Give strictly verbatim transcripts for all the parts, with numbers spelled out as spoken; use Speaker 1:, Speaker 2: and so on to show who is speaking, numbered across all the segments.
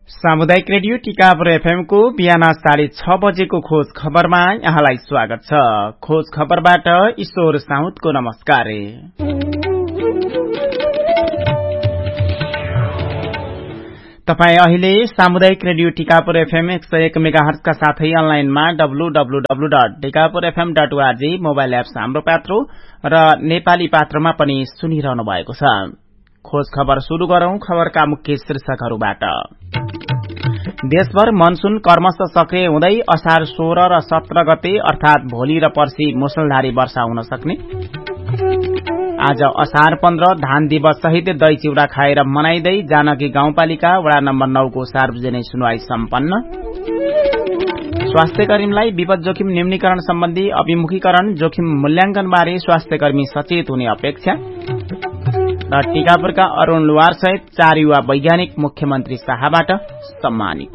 Speaker 1: सामुदायिक radio Tikapur FM को बिहान साढे छ बजेको खोज खबरमा यहाँलाई स्वागत छ। खोज खबरबाट ईश्वर साउदको नमस्कार। तपाई अहिले सामुदायिक रेडियो टिकापुर एफएम एक सय एक मेगाहर्ज का साथै अनलाइनमा W W W dot Tikapur FM dot ORG mobile apps हाम्रो पात्रो र नेपाली पात्रमा पनि सुनिरहनु भएको छ। खोज खबर शुरू गरौं। खबरका मुख्य शीर्षकहरूबाट। देशभर मनसून क्रमशः सक्रिय हुँदै असार सोह्र र सत्र गते अर्थात भोलि र पर्सि मुसलधारी वर्षा हुन सक्ने। आज असार पन्ध्र धान दिवस सहित दही चिउरा खाएर मनाइदै जानकी गाउँपालिका वडा नम्बर नौ को सार्वजनिक सुनवाई सम्पन्न। स्वास्थ्यकर्मीलाई विपद जोखिम न्यूनीकरण सम्बन्धी अभिमुखीकरण जोखिम मूल्याङ्कन बारे स्वास्थ्यकर्मी सचेत हुने अपेक्षा। र टिकापुरका अरूण लुवार सहित चार युवा वैज्ञानिक मुख्यमन्त्री शाहबाट सम्मानित।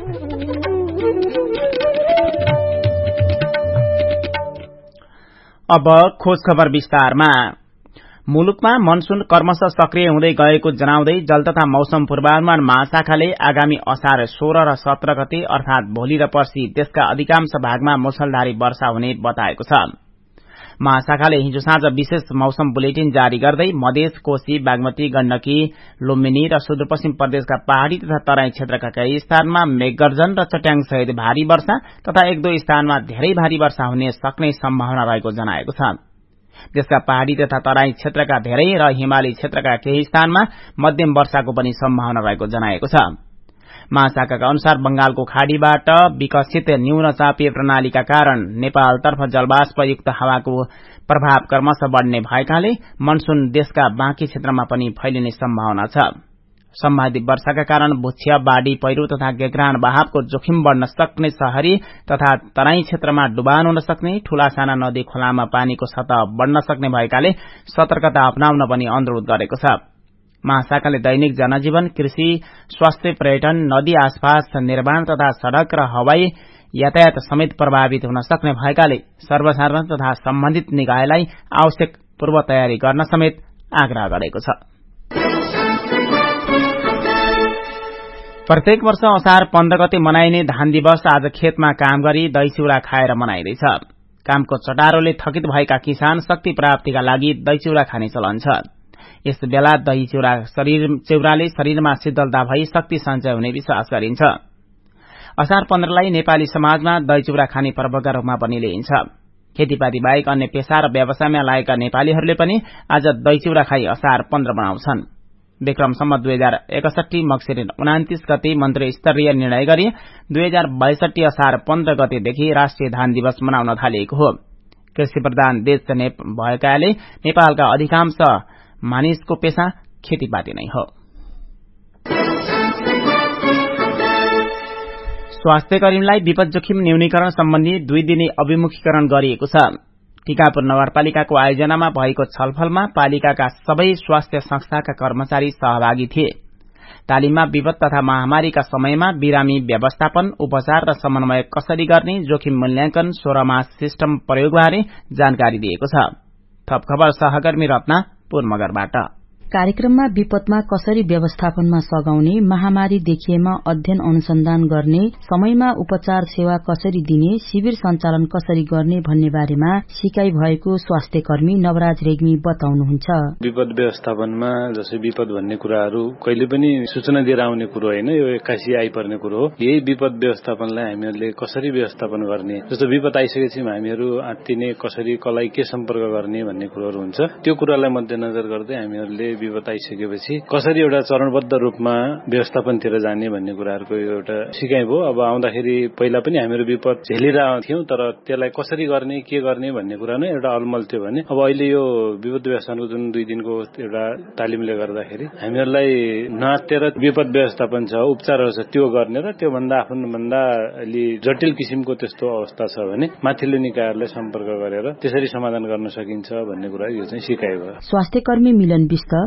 Speaker 1: अब खोज खबर विस्तारमा। मुलुकमा मनसून क्रमशः सक्रिय हुँदै गएको जनाउँदै जल तथा मौसम पूर्वानुमान महाशाखाले आगामी असार सोह्र र सत्र गते अर्थात भोलि र पर्सि देशका अधिकांश भागमा मुसलधारी वर्षा हुने बताएको छ। महाशाखाले हिजो साँझ विशेष मौसम बुलेटिन जारी गर्दै मधेस, कोशी, बागमती, गण्डकी, लुम्बिनी र सुदूरपश्चिम प्रदेशका पहाड़ी तथा तराई क्षेत्रका केही स्थानमा मेघगर्जन र चट्याङ सहित भारी वर्षा तथा एक दुई स्थानमा धेरै भारी वर्षा हुने सक्ने सम्भावना रहेको जनाएको छ। देशका पहाड़ी तथा तराई क्षेत्रका धेरै र हिमाली क्षेत्रका केही स्थानमा मध्यम वर्षाको पनि सम्भावना रहेको जनाएको छ। महाशाखाका अनुसार बंगालको खाड़ीबाट विकसित न्यून चापीय प्रणालीका कारण नेपालतर्फ जलवाष्पयुक्त हावाको प्रभाव क्रमशः बढ़ने भएकाले मनसून देशका बाँकी क्षेत्रमा पनि फैलिने सम्भावना छ। सम्भावित वर्षाका कारण भुच्छिया, बाढ़ी पहिरो तथा गेग्रान बहावको जोखिम बढ़न सक्ने शहरी तथा तराई क्षेत्रमा डुबान हुन सक्ने, ठूला साना नदी खोलामा पानीको सतह बढ़न सक्ने भएकाले सतर्कता अपनाउन पनि अनुरोध गरेको छ। महाशाखाले दैनिक जनजीवन, कृषि, स्वास्थ्य, पर्यटन, नदी आसपास निर्माण तथा सड़क र हवाई यातायात समेत प्रभावित हुन सक्ने भएकाले सर्वसाधारण तथा सम्बन्धित निकायलाई आवश्यक पूर्व तयारी गर्न समेत आग्रह गरेको छ। प्रत्येक वर्ष असार पन्ध्र गते मनाइने धान दिवस आज खेतमा काम गरी दही चिउरा खाएर मनाइँदैछ। कामको चटारोले थकित भएका किसान शक्ति प्राप्तिका लागि दही चिउरा खाने चलन छ। यस बेला दही चिउरा शरीर चिउराले शरीरमा शीतलता भई शक्ति सञ्चय हुने विश्वास गरिन्छ। असार पन्ध्रलाई नेपाली समाजमा दही चिउरा खाने पर्वका रूपमा पनि लिइन्छ। खेतीपाती बाहेक अन्य पेशा र व्यवसायमा लागेका नेपालीहरूले पनि आज दही चिउरा खाई असार पन्ध्र मनाउँछन्। विक्रम सम्मत दुई हजार एकसठी मक्सिर उनातिस गते मन्त्री स्तरीय निर्णय गरी दुई हजार बैसठी असार पन्ध्र गतेदेखि राष्ट्रिय धान दिवस मनाउन थालिएको हो। कृषि प्रधान देश भएकाले नेपालका अधिकांश मानिसको पेशा खेतीपाती नै हो। स्वास्थ्यकर्मीलाई विपद जोखिम न्यूनीकरण सम्बन्धी दुई दिने अभिमुखीकरण गरिएको छ। टिकापुर नगरपालिकाको आयोजनामा भएको छलफलमा पालिकाका सबै स्वास्थ्य संस्थाका कर्मचारी सहभागी थिए। तालिममा विपद तथा महामारीका समयमा बिरामी व्यवस्थापन, उपचार र समन्वय कसरी गर्ने, जोखिम मूल्याङ्कन, सोह्र मास सिस्टम प्रयोगबारे जानकारी दिएको छ। थप खबर सहकर्मी रत्ना पूर्वमगरबाट।
Speaker 2: कार्यक्रममा विपदमा कसरी व्यवस्थापनमा सघाउने, महामारी देखिएमा अध्ययन अनुसन्धान गर्ने, समयमा उपचार सेवा कसरी दिने, शिविर सञ्चालन कसरी गर्ने भन्ने बारेमा सिकाइ भएको स्वास्थ्य कर्मी नवराज रेग्मी बताउनुहुन्छ।
Speaker 3: विपद व्यवस्थापनमा जसै विपद भन्ने कुराहरू कहिले पनि सूचना दिएर आउने कुरो होइन, यो एक्कासी आइपर्ने कुरो हो। यही विपद व्यवस्थापनलाई हामीहरूले कसरी व्यवस्थापन गर्ने, जस्तो विपद आइसकेपछि हामीहरू आत्तिने कसरी, कसलाई के सम्पर्क गर्ने भन्ने कुरोहरू हुन्छ। त्यो कुरालाई मध्यनजर गर्दै हामीहरूले विपद आइसकेपछि कसरी एउटा चरणबद्ध रूपमा व्यवस्थापनतिर जाने भन्ने कुराहरूको एउटा सिकाइ भयो। अब आउँदाखेरि पहिला पनि हामीहरू विपद झेलिरहेका थियौं, तर त्यसलाई कसरी गर्ने, के गर्ने भन्ने कुरा नै एउटा अलमल थियो भने अब अहिले यो विपद व्यवस्थापनको जुन दुई दिनको एउटा तालिमले गर्दाखेरि हामीहरूलाई नआत्तेर विपद व्यवस्थापन छ, उपचारहरू छ, त्यो गर्ने र त्योभन्दा आफूभन्दा अलि जटिल किसिमको त्यस्तो अवस्था छ भने माथिल्लो निकायहरूलाई सम्पर्क गरेर त्यसरी समाधान गर्न सकिन्छ भन्ने कुरा यो चाहिँ सिकाइ भयो।
Speaker 2: स्वास्थ्य कर्मी मिलन विष्ट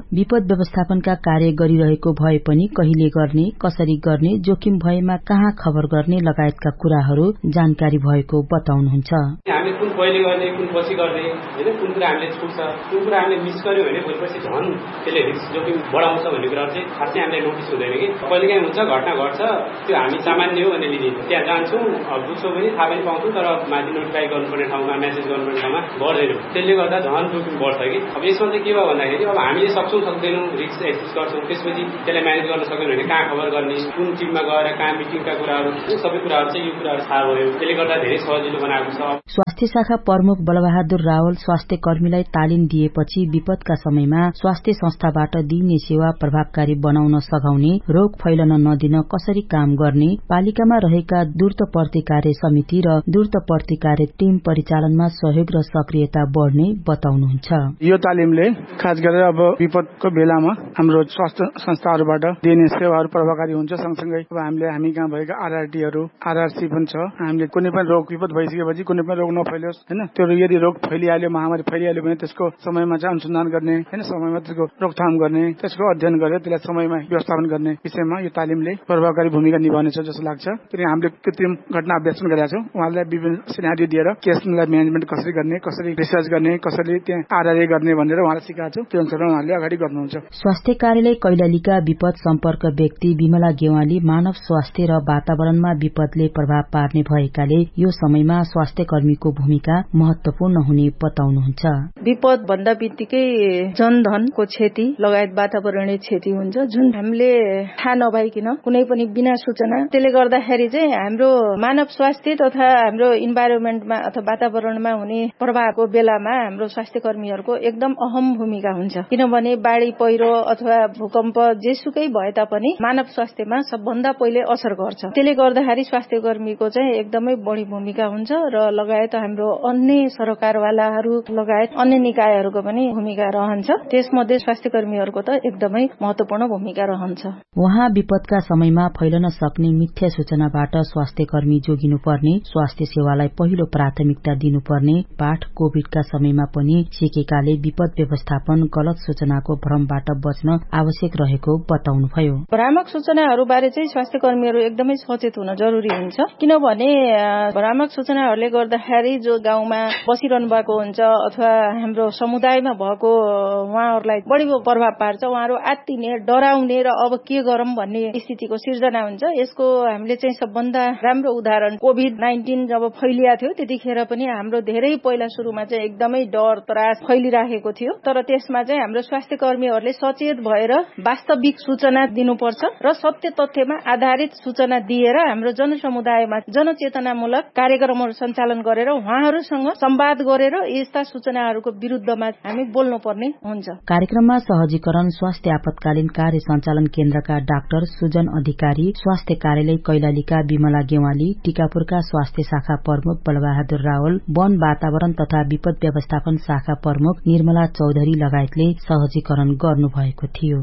Speaker 2: विपद व्यवस्थापनका कार्य गरिरहेको भए पनि कहिले गर्ने, कसरी गर्ने, जोखिम भएमा कहाँ खबर गर्ने लगायतका कुराहरू जानकारी भएको बताउनुहुन्छ।
Speaker 4: हामीले कुन पहिले गर्ने, कुन पछि गर्ने, हैन, कुन कुरा हामीले छुट्छ, कुन कुरा हामीले मिस गर्यो भने भोलिपछि झन् त्यसले रिस्क जोखिम बढाउँछ भन्ने कुरा चाहिँ खासै हामीले नोटिस हुँदैन कि कहिलेकाहीँ हुन्छ घटना घट्छ त्यो हामी सामान्य हो भन्ने लिदिन्छ। त्यहाँ जान्छौँ बुझ्छौँ पनि थाहा पनि पाउँछौँ तर माथि नोटिफाई गर्नुपर्ने ठाउँमा मेसेज गर्नुपर्ने ठाउँमा गर्दैनौँ। त्यसले गर्दा झन् जोखिम बढ्छ कि अब यसमा चाहिँ के भयो भन्दाखेरि अब हामीले सक्छौँ सक्दैनौँ रिस्क एक्सेस गर्छौँ त्यसपछि त्यसलाई म्यानेज गर्न सक्यौँ भने कहाँ खबर गर्ने, कुन टिममा गएर कहाँ मिटिङका कुराहरू सबै कुराहरू चाहिँ यो कुराहरू थाहा भयो। त्यसले गर्दा धेरै सजिलो बनाएको छ।
Speaker 2: स्वास्थ्य शाखा प्रमुख बलबहादुर रावल स्वास्थ्य कर्मीलाई तालिम दिएपछि विपदका समयमा स्वास्थ्य संस्थाबाट दिइने सेवा प्रभावकारी बनाउन सघाउने, रोग फैलन नदिन कसरी काम गर्ने, पालिकामा रहेका द्रुत प्रतिकार्य समिति र द्रुत प्रतिकार्य टीम परिचालनमा सहयोग र सक्रियता बढ़ने बताउनुहुन्छ।
Speaker 5: यो तालिमले खास गरेर अब विपदको बेलामा हाम्रो स्वास्थ्य संस्थाहरूबाट दिइने सेवाहरू प्रभावकारी हुन्छ। सँगसँगै अब हामीले हामी कहाँ भएका आरआरटीहरू आरआरसी पनि छ। हामीले कुनै पनि रोग विपद भइसकेपछि कुनै पनि रोग नफैलियोस् हैन, त्यो यदि रोग फैलिहाल्यो, महामारी फैलिहाल्यो भने त्यसको समयमा चाहिँ अनुसन्धान गर्ने हैन, समयमा त्यसको रोकथाम गर्ने, त्यसको अध्ययन गरेर त्यसलाई समयमा व्यवस्थापन गर्ने विषयमा यो तालिमले प्रभावकारी भूमिका निभाउनेछ जस्तो लाग्छ। किनकि हामीले कृत्रिम घटना अभ्यास पनि गरेका छौँ। उहाँलाई विभिन्न सिनारियो दिएर केसलाई म्यानेजमेन्ट कसरी गर्ने, कसरी रिसर्च गर्ने, कसरी त्यहाँ आरआरए गर्ने भनेर उहाँलाई सिकाएको छौँ। त्यो अनुसार उहाँले अगाडि गर्नुहुन्छ।
Speaker 2: स्वास्थ्य कार्यालय कैलालीका विपद सम्पर्क व्यक्ति विमला गेवाली मानव स्वास्थ्य र वातावरणमा विपदले प्रभाव पार्ने भएकाले यो समयमा स्वास्थ्य कर्मीको भूमिका महत्वपूर्ण हुने बताउनुहुन्छ।
Speaker 6: विपद भन्दा बित्तिकै जनधनको क्षति लगायत वातावरणीय क्षति हुन्छ जुन हामीले थाहा नभइकन कुनै पनि बिना सूचना, त्यसले गर्दाखेरि चाहिँ हाम्रो मानव स्वास्थ्य तथा हाम्रो इन्भाइरोमेन्टमा अथवा वातावरणमा हुने प्रभावको बेलामा हाम्रो स्वास्थ्य कर्मीहरूको एकदम अहम भूमिका हुन्छ। किनभने बाढी पहिरो अथवा भूकम्प जेसुकै भए तापनि मानव स्वास्थ्यमा सबभन्दा पहिले असर गर्छ। त्यसले गर्दाखेरि स्वास्थ्य कर्मीको चाहिँ एकदमै बढी भूमिका हुन्छ र लगायत हाम्रो अन्य सरकारवालाहरू लगायत अन्य निकायहरूको पनि भूमिका रहन्छ। त्यसमध्ये स्वास्थ्य कर्मीहरूको त एकदमै महत्वपूर्ण भूमिका रहन्छ।
Speaker 2: उहाँ विपदका समयमा फैलन सक्ने मिथ्या सूचनाबाट स्वास्थ्य कर्मी जोगिनुपर्ने, स्वास्थ्य सेवालाई पहिलो प्राथमिकता दिनुपर्ने पाठ कोविडका समयमा पनि सिकेकाले विपद व्यवस्थापन गलत सूचनाको भ्रमबाट बच्न आवश्यक रहेको बताउनुभयो।
Speaker 6: भ्रामक सूचनाहरूबारे चाहिँ स्वास्थ्य कर्मीहरू एकदमै सचेत हुन जरुरी हुन्छ। किनभने भ्रामक सूचनाहरूले गर्दाखेरि जो गाउँमा बसिरहनु भएको हुन्छ अथवा हाम्रो समुदायमा भएको उहाँहरूलाई बढी प्रभाव पार्छ। उहाँहरू आत्तिने, डराउने र अब के गरौँ भन्ने स्थितिको सिर्जना हुन्छ। यसको हामीले चाहिँ सबभन्दा राम्रो उदाहरण कोभिड नाइन्टिन जब फैलिएको थियो त्यतिखेर पनि हाम्रो धेरै पहिला सुरुमा चाहिँ एकदमै डर त्रास फैलिराखेको थियो। तर त्यसमा चाहिँ हाम्रो स्वास्थ्य कर्मीहरूले सचेत भएर वास्तविक सूचना दिनुपर्छ र सत्य तथ्यमा आधारित सूचना दिएर हाम्रो जनसमुदायमा जनचेतनामूलक कार्यक्रमहरू सञ्चालन गरेर उहाँहरूसँग संवाद गरेर यस्ता सूचनाहरूको विरुद्धमा हामी बोल्नुपर्ने हुन्छ।
Speaker 2: कार्यक्रममा सहजीकरण स्वास्थ्य आपतकालीन कार्य सञ्चालन केन्द्रका डाक्टर सुजन अधिकारी, स्वास्थ्य कार्यालय कैलालीका विमला गेवाली, टीकापुरका स्वास्थ्य शाखा प्रमुख बलबहादुर रावल, वन वातावरण तथा विपद व्यवस्थापन शाखा प्रमुख निर्मला चौधरी लगायतले सहजीकरण गर्नुभएको थियो।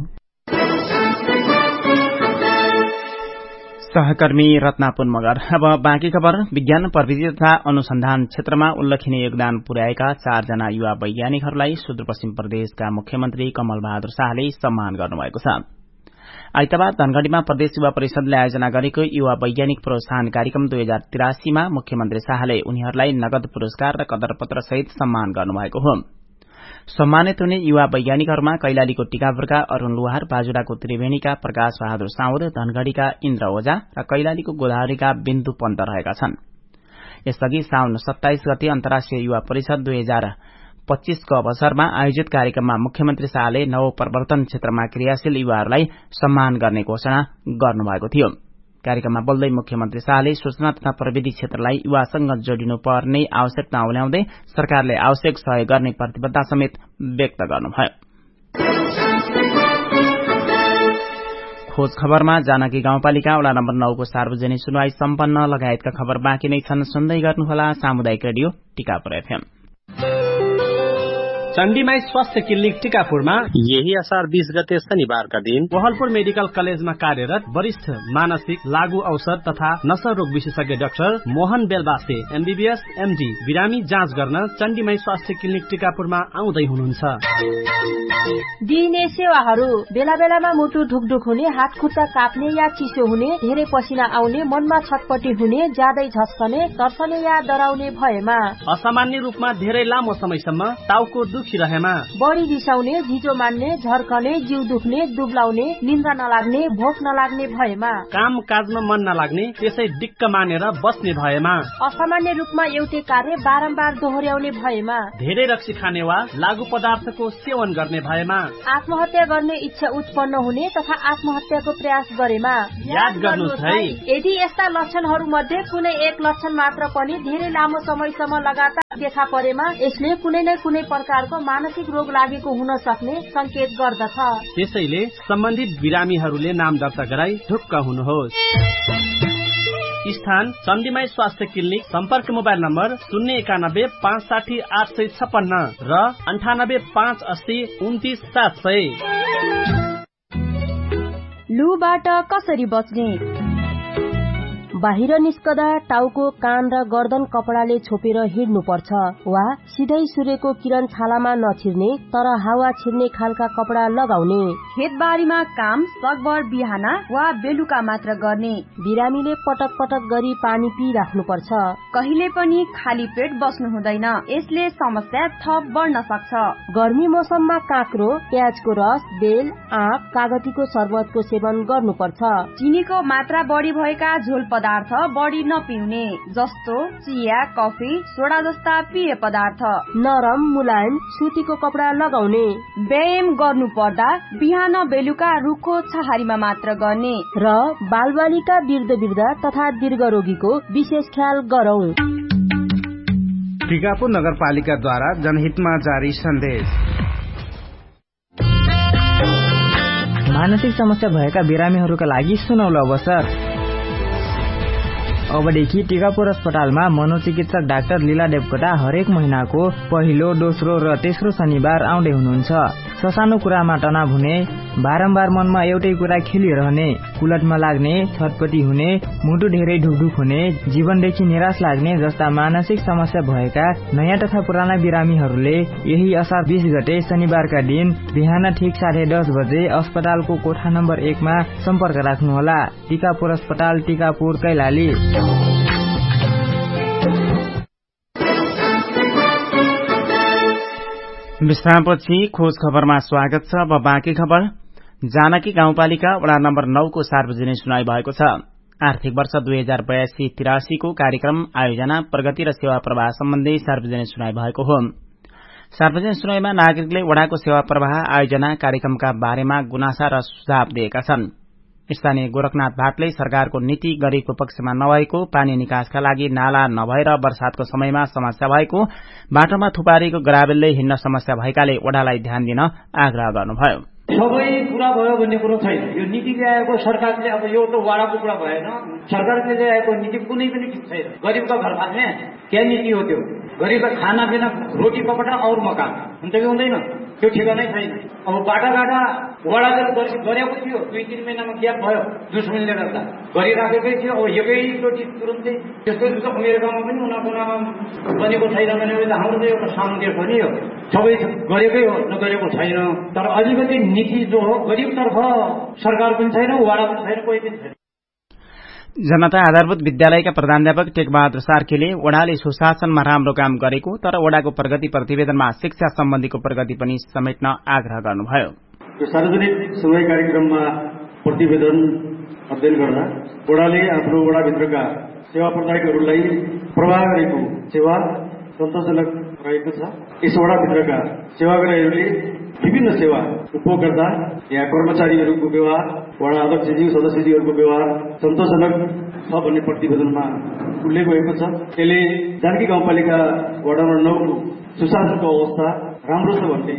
Speaker 1: सहकर्मी रत्नापुन मगर। अब बाँकी खबर। विज्ञान प्रविधि तथा अनुसन्धान क्षेत्रमा उल्लेखनीय योगदान पुर्याएका चारजना युवा वैज्ञानिकहरूलाई सुदूरपश्चिम प्रदेशका मुख्यमन्त्री कमल बहादुर शाहले सम्मान गर्नुभएको छ। आइतबार धनगढ़ीमा प्रदेश युवा परिषदले आयोजना गरेको युवा वैज्ञानिक प्रोत्साहन कार्यक्रम दुई हजार तिरासीमा मुख्यमन्त्री शाहले उनीहरूलाई नगद पुरस्कार र कदरपत्र सहित सम्मान गर्नुभएको हो। सम्मानित हुने युवा वैज्ञानिकहरूमा कैलालीको टीकापुरका अरूण लुहार, बाजुराको त्रिवेणीका प्रकाश बहादुर साउद, धनगढ़ीका इन्द्र ओझा र कैलालीको गोदावरीका बिन्दु पन्त रहेका छन्। यसअघि साउन सत्ताइस गते अन्तर्राष्ट्रिय युवा परिषद दुई हजार पच्चीसको अवसरमा आयोजित कार्यक्रममा मुख्यमन्त्री शाहले नवप्रवर्तन क्षेत्रमा क्रियाशील युवाहरूलाई सम्मान गर्ने घोषणा गर्नुभएको थियो। कार्यक्रममा बोल्दै मुख्यमन्त्री शाहले सूचना तथा प्रविधि क्षेत्रलाई युवासँग जोडिनुपर्ने आवश्यकता औल्याउँदै सरकारले आवश्यक सहयोग गर्ने प्रतिबद्धता समेत व्यक्त गर्नुभयो। खोज खबरमा जानकी गाउँपालिका वडा नम्बर नौको सार्वजनिक सुनवाई सम्पन्न लगायतका खबर बाँकी नै छन्। सुन्दै गर्नुहोला सामुदायिक रेडियो टीकापुर एफएम।
Speaker 7: चण्डीमाई स्वास्थ्य क्लिनिक टीकापुरमा
Speaker 8: यही असार बीस गते शनिबारका दिन
Speaker 7: वहलपुर मेडिकल कलेजमा कार्यरत वरिष्ठ मानसिक लागू औषध तथा नशा रोग विशेषज्ञ doctor Mohan Belbase MBBS MD बिरामी जाँच गर्न चण्डीमाई स्वास्थ्य क्लिनिक टीकापुरमा आउँदै हुनुहुन्छ।
Speaker 9: दिइने सेवाहरू बेला बेलामा मुटु ढुकढुक हुने, हात खुट्टा काप्ने या चिसो हुने, धेरै पसिना आउने, मनमा छटपटी हुने, ज्यादै झस्कने, तर्सने या डराउने भएमा,
Speaker 7: असामान्य रूपमा धेरै लामो समयसम्म टाउको दुखिरहेमा,
Speaker 9: बढी रिसाउने, झिजो मान्ने, झर्कने, जिउ दुख्ने, दुब्लाउने, निन्द्रा नलाग्ने, भोक नलाग्ने भएमा,
Speaker 7: काम काजमा मन नलाग्ने, त्यसै दिक्क मानेर बस्ने भएमा,
Speaker 9: असामान्य रूपमा एउटै कार्य बारम्बार दोहोर्याउने भएमा,
Speaker 7: धेरै रक्सी खाने वा लागू पदार्थको सेवन गर्ने भएमा,
Speaker 9: आत्महत्या गर्ने इच्छा उत्पन्न हुने तथा आत्महत्याको प्रयास गरेमा
Speaker 7: याद गर्नुहोस् है,
Speaker 9: यदि यस्ता लक्षणहरू मध्ये कुनै एक लक्षण मात्र पनि धेरै लामो समयसम्म लगातार देखा परेमा यसले कुनै न कुनै प्रकारको मानसिक रोग लागेको हुन सक्ने संकेत गर्दछ।
Speaker 7: त्यसैले सम्बन्धित बिरामीहरूले नाम दर्ता गराई ढुक्क हुनुहोस्। स्थान चण्डीमाई स्वास्थ्य क्लिनिक, सम्पर्क मोबाइल नम्बर शून्य एकानब्बे पाँच साठी आठ सय छप्पन्न र अन्ठानब्बे पाँच अस्सी उन्तिस सात सय।
Speaker 9: लुबाट कसरी बच्ने? बाहिर निस्कदा टाउको, कान र गर्दन कपडाले छोपेर हिँड्नु पर्छ वा सिधै सूर्यको किरण छालामा नछिर्ने तर हावा छिर्ने खालका कपडा लगाउने। खेतबारीमा काम सकभर बिहान वा बेलुका मात्र गर्ने। बिरामीले पटक पटक गरी पानी पिइराख्नु पर्छ। कहिले पनि खाली पेट बस्नु हुँदैन, यसले समस्या थप बढ्न सक्छ। गर्मी मौसममा काँक्रो, प्याजको रस, बेल, आँप, कागतीको शरबतको सेवन गर्नुपर्छ। चिनीको मात्रा बढी भएका झोल पदार्थ बढी नपिउने, जस्तो चिया, कफी, सोडा जस्ता पेय पदार्थ। नरम मुलायम सुतीको कपडा लगाउने। व्यायाम गर्नु पर्दा बिहान बेलुका रुखो छहारीमा मात्र गर्ने र बालबालिका, वृद्ध वृद्धा तथा दीर्घ रोगीको विशेष ख्याल गरौं।
Speaker 10: टीकापुर नगरपालिकाद्वारा जनहितमा जारी सन्देश।
Speaker 11: मानसिक समस्या भएका बिरामीहरूका लागि सुनौलो अवसर। अबदेखि टीकापुर अस्पतालमा मनोचिकित्सक डाक्टर लीला देवकोटा हरेक महिनाको पहिलो, दोस्रो र तेस्रो शनिबार आउँदै हुनुहुन्छ। ससानो कुरामा तनाव हुने, बारम्बार मनमा एउटै कुरा खेलिरहने, कुलटमा लाग्ने, छटपटी हुने, मुटु धेरै ढुकढुक हुने, जीवनदेखि निराश लाग्ने जस्ता मानसिक समस्या भएका नयाँ तथा पुराना बिरामीहरूले यही असार बीस गते शनिबारका दिन बिहान ठिक साढे दस बजे अस्पतालको कोठा नम्बर एकमा सम्पर्क राख्नुहोला। टीकापुर अस्पताल, टीकापुर, कैलाली।
Speaker 1: विश्रामपछि खोज खबरमा स्वागत छ। अब बाँकी खबर। जानकी गाउँपालिका वडा नम्बर नौ को सार्वजनिक सुनाई भएको छ। आर्थिक वर्ष दुई हजार बयासी तिरासी को कार्यक्रम आयोजना, प्रगति र सेवा प्रवाह सम्बन्धी सार्वजनिक सुनाई भएको हो। सार्वजनिक सुनाईमा नागरिकले वडाको सेवा प्रवाह आयोजना कार्यक्रमका बारेमा गुनासा र सुझाव दिएका छन्। स्थानीय गोरखनाथ भाटले सरकारको नीति गरीबको पक्षमा नभएको, पानी निकासका लागि नाला नभएर वर्षातको समयमा समस्या भएको, बाटोमा थुपारिएको ग्राभेलले हिँड्न समस्या भएकाले वडालाई ध्यान दिन आग्रह गर्नुभयो।
Speaker 12: सबै पूरा भयो भन्ने कुरो छैन। यो नीति ल्याएको सरकारले, अब यो त वडाको कुरा भएन, सरकारले ल्याएको नीति कुनै पनि ठिक छैन। गरिबका घर फाल्ने क्या नीति हो त्यो? गरिबका खाना पिना, रोटी कपडा और मकान हुन्छ कि हुँदैन? त्यो ठिकानै छैन। अब बाटाघाटा वडाले गरेको थियो, दुई तिन महिनामा ग्याप भयो दुश्मनले गर्दा, गरिराखेकै थियो। अब एकैचोटि तुरुन्तै त्यस्तो जस्तो मेरो गाउँमा पनि उनीहरूको बनेको छैन भने हाम्रो त एउटा सानो देश हो नि, यो सबै गरेकै हो, नगरेको छैन। तर अलिकति नीति जो हो गरिबतर्फ सरकार पनि छैन, वडा पनि छैन, कोही पनि छैन।
Speaker 1: जनता आधारभूत विद्यालयका प्रधानाध्यापक टेकबहादुर सार्कीले वडाले सुशासनमा राम्रो काम गरेको तर वडाको प्रगति प्रतिवेदनमा शिक्षा सम्बन्धीको प्रगति पनि समेट्न आग्रह गर्नुभयो।
Speaker 13: यो सार्वजनिक सुनवाई कार्यक्रममा प्रतिवेदन अध्ययन गर्दा वडाले आफ्नो वडाभित्रका सेवा प्रदायकहरूलाई प्रवाह गरेको सेवा सन्तोषजनक रहेको छ। यस वडाभित्रका सेवाग्राहीहरूले विभिन्न सेवा उपभोक्ता या कर्मचारीहरूको व्यवहार, वडा अध्यक्षज्यू सदस्यज्यूहरूको व्यवहार सन्तोषजनक छ भन्ने प्रतिवेदनमा उल्लेख भएको छ। यसले जानकी गाउँपालिका वडा नम्बर नौ सुशासनको अवस्था राम्रो छ भन्ने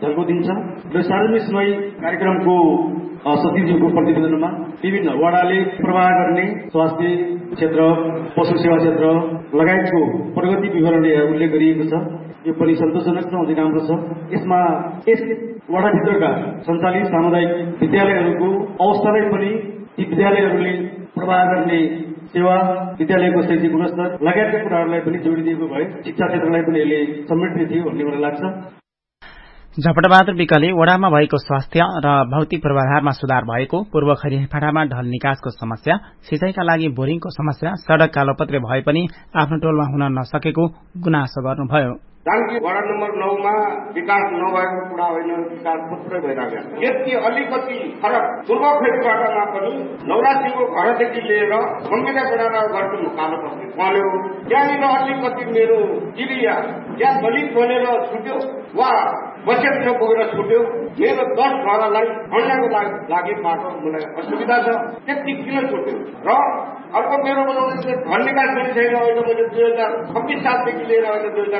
Speaker 13: झल्को दिन्छ र सार्वजनिक समय कार्यक्रमको सचिवज्यूको प्रतिवेदनमा विभिन्न वडाले प्रवाह गर्ने स्वास्थ्य क्षेत्र, पशु सेवा क्षेत्र लगायतको प्रगति विवरण उल्लेख गरिएको छ। यो पनि सन्तोषजनक छ, अझै राम्रो छ। यसमा यस वडाभित्रका सञ्चालित सामुदायिक विद्यालयहरूको अवस्थालाई पनि ती विद्यालयहरूले प्रवाह गर्ने सेवा, विद्यालयको शैक्षिक गुणस्तर लगायतका कुराहरूलाई पनि जोडिदिएको भए शिक्षा क्षेत्रलाई पनि यसले समृद्धि थियो भन्ने मलाई लाग्छ।
Speaker 1: झपटबहादुर विकले वडामा भएको स्वास्थ्य र भौतिक पूर्वाधारमा सुधार भएको, पूर्व खरियाफाटामा ढल निकासको समस्या, सिंचाइका लागि बोरिङको समस्या, सड़क कालोपत्रे भए पनि आफ्नो टोलमा हुन नसकेको गुनासो गर्नुभयो।
Speaker 14: जानकी वडा नम्बर नौमा विकास नभएको कुरा होइन, विकास पुत्रै भइरहेको छ। यति अलिकति फरक पूर्व खरियाफाटामा पनि नौरासीको घरदेखि लिएर मम्मीका बेडामा गर्छु कालो पत्रे पल्यो, त्यहाँनिर अलिकति मेरो एरिया त्यहाँ दलित बनेर छुट्यो वा बचत नपुगेर छुट्यो, मेरो दस घरलाई खण्डको लागि बाटो मलाई असुविधा छ, त्यति किन छुट्यो? र अर्को मेरो बनाउने घर निकास पनि छैन। अहिले मैले दुई हजार छब्बिस सालदेखि लिएर अहिले दुई हजार